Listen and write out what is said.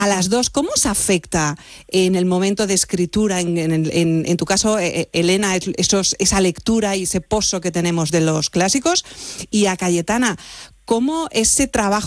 A las dos, ¿cómo os afecta en el momento de escritura, en tu caso, Elena, esa lectura y ese pozo que tenemos de los clásicos? Y a Cayetana, ¿cómo ese trabajo